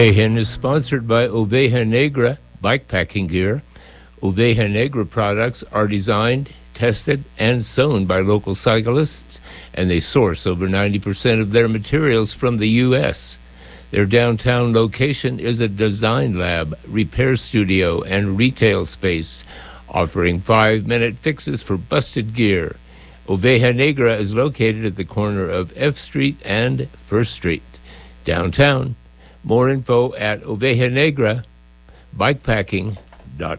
Cahan is sponsored by Oveja Negra bikepacking gear. Oveja Negra products are designed, tested, and sewn by local cyclists, and they source over 90% of their materials from the U.S. Their downtown location is a design lab, repair studio, and retail space, offering 5-minute fixes for busted gear. Oveja Negra is located at the corner of F Street and First Street, downtown. More info at Oveja Negra bikepacking.com.